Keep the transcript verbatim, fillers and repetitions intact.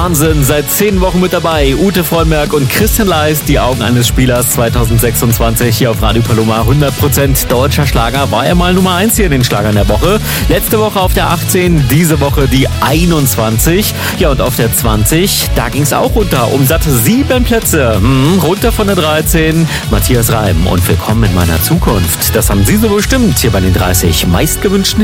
Wahnsinn, seit zehn Wochen mit dabei. Ute Vollmerk und Christian Leis, die Augen eines Spielers zwanzig sechsundzwanzig hier auf Radio Paloma. hundert Prozent deutscher Schlager, war er mal Nummer eins hier in den Schlagern der Woche. Letzte Woche auf der achtzehn, diese Woche die einundzwanzig. Ja, und auf der zwanzig, da ging es auch runter, um satte sieben Plätze. Hm, runter von der dreizehn, Matthias Reim und Willkommen in meiner Zukunft. Das haben Sie so bestimmt hier bei den dreißig meistgewünschten